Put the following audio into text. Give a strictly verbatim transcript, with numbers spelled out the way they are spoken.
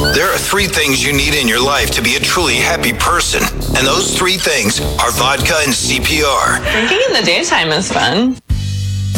There are three things you need in your life to be a truly happy person. And those three things are vodka and C P R. Drinking in the daytime is fun.